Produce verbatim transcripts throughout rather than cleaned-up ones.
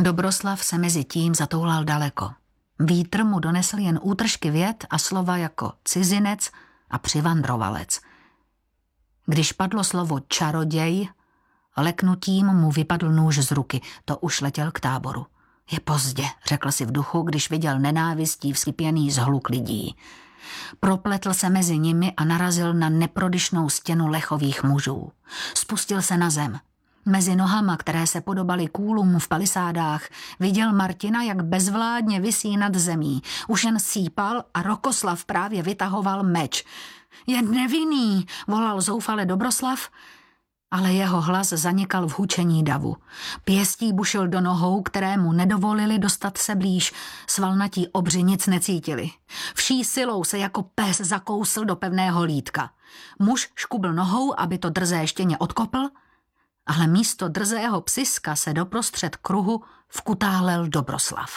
Dobroslav se mezi tím zatoulal daleko. Vítr mu donesl jen útržky vět a slova jako cizinec a přivandrovalec. Když padlo slovo čaroděj, leknutím mu vypadl nůž z ruky, to už letěl k táboru. Je pozdě, řekl si v duchu, když viděl nenávistí vsypěný zhluk lidí. Propletl se mezi nimi a narazil na neprodyšnou stěnu lechových mužů. Spustil se na zem. Mezi nohama, které se podobaly kůlům v palisádách, viděl Martina, jak bezvládně visí nad zemí. Už jen sípal a Rokoslav právě vytahoval meč. Je nevinný, volal zoufale Dobroslav, ale jeho hlas zanikal v hučení davu. Pěstí bušil do nohou, které mu nedovolili dostat se blíž. Svalnatí obři nic necítili. Vší silou se jako pes zakousl do pevného lítka. Muž škubl nohou, aby to drzé štěně odkopl, ale místo drzého psiska se doprostřed kruhu vkutálel Dobroslav.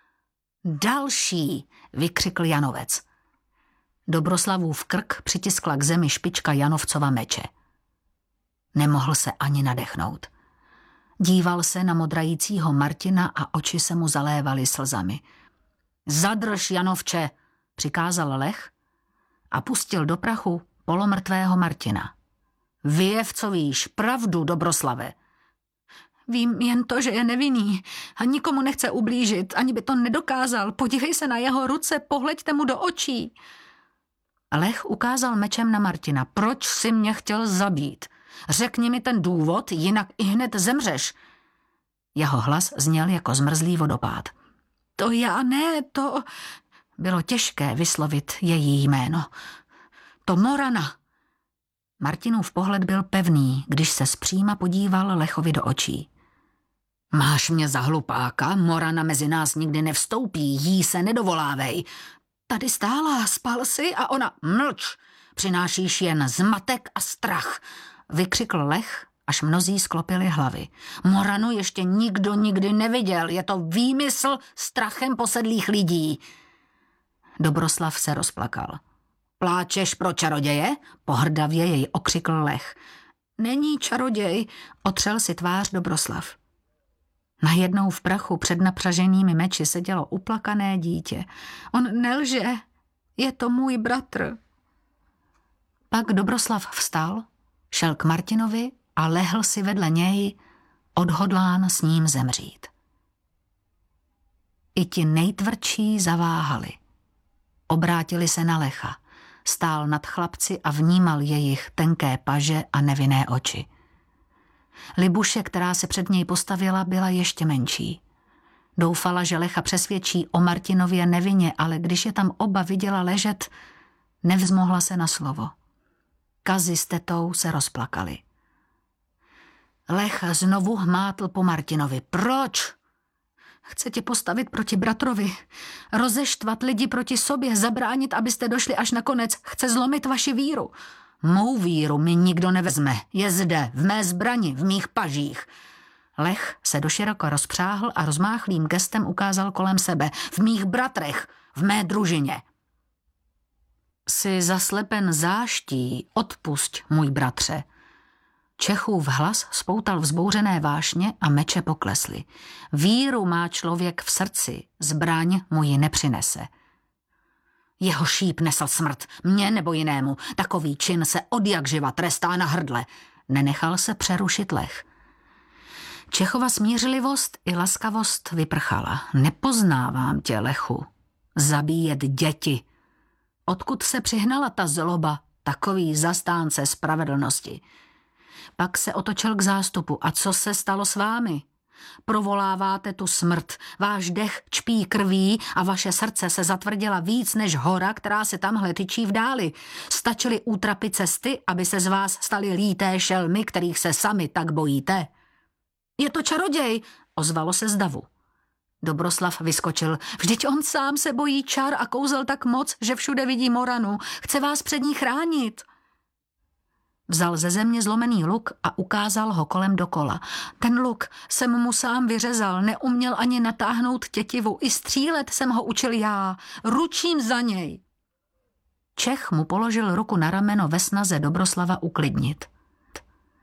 Další, vykřikl Janovec. Dobroslavův krk přitiskla k zemi špička Janovcova meče. Nemohl se ani nadechnout. Díval se na modrajícího Martina a oči se mu zalévaly slzami. Zadrž, Janovče, přikázal Lech a pustil do prachu polomrtvého Martina. Vyjev, co víš, pravdu, Dobroslave. Vím jen to, že je nevinný a nikomu nechce ublížit, ani by to nedokázal. Podívej se na jeho ruce, pohleďte mu do očí. Lech ukázal mečem na Martina. Proč jsi mě chtěl zabít? Řekni mi ten důvod, jinak ihned zemřeš. Jeho hlas zněl jako zmrzlý vodopád. To já ne, to... Bylo těžké vyslovit její jméno. To Morana. Martinův pohled byl pevný, když se zpříma podíval Lechovi do očí. Máš mě za hlupáka, Morana mezi nás nikdy nevstoupí, jí se nedovolávej. Tady stála, spal si a ona mlč, přinášíš jen zmatek a strach, vykřikl Lech, až mnozí sklopili hlavy. Moranu ještě nikdo nikdy neviděl, je to výmysl strachem posedlých lidí. Dobroslav se rozplakal. Pláčeš pro čaroděje? Pohrdavě jej okřikl Lech. Není čaroděj, otřel si tvář Dobroslav. Najednou v prachu před napřaženými meči sedělo uplakané dítě. On nelže, je to můj bratr. Pak Dobroslav vstal, šel k Martinovi a lehl si vedle něj, odhodlán s ním zemřít. I ti nejtvrdší zaváhali. Obrátili se na Lecha. Stál nad chlapci a vnímal jejich tenké paže a nevinné oči. Libuše, která se před něj postavila, byla ještě menší. Doufala, že Lecha přesvědčí o Martinově nevině, ale když je tam oba viděla ležet, nevzmohla se na slovo. Kazi s tetou se rozplakali. Lech znovu hmátl po Martinovi. Proč? Chce tě postavit proti bratrovi, rozeštvat lidi proti sobě, zabránit, abyste došli až nakonec. Chce zlomit vaši víru. Mou víru mi nikdo nevezme. Je zde, v mé zbrani, v mých pažích. Lech se doširoko rozpřáhl a rozmáchlým gestem ukázal kolem sebe. V mých bratrech, v mé družině. Jsi zaslepen záští, odpusť, můj bratře. Čechův hlas spoutal vzbouřené vášně a meče poklesly. Víru má člověk v srdci, zbraň mu ji nepřinese. Jeho šíp nesl smrt, mně nebo jinému. Takový čin se odjakživa trestá na hrdle. Nenechal se přerušit Lech. Čechova smířlivost i laskavost vyprchala. Nepoznávám tě, Lechu. Zabíjet děti. Odkud se přihnala ta zloba, takový zastánce spravedlnosti? Pak se otočil k zástupu. A co se stalo s vámi? Provoláváte tu smrt, váš dech čpí krví a vaše srdce se zatvrdila víc než hora, která se tamhle tyčí v dáli. Stačily útrapy cesty, aby se z vás staly líté šelmy, kterých se sami tak bojíte. Je to čaroděj, ozvalo se z davu. Dobroslav vyskočil. Vždyť on sám se bojí čar a kouzel tak moc, že všude vidí Moranu. Chce vás před ní chránit. Vzal ze země zlomený luk a ukázal ho kolem dokola. Ten luk jsem mu sám vyřezal, neuměl ani natáhnout tětivu. I střílet jsem ho učil já. Ručím za něj. Čech mu položil ruku na rameno ve snaze Dobroslava uklidnit.